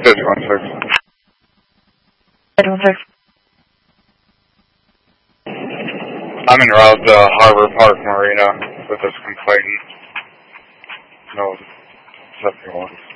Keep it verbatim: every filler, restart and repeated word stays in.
Six one six. Six one six. I'm en route to Harbor Park Marina with this complainant. No, seventy-one.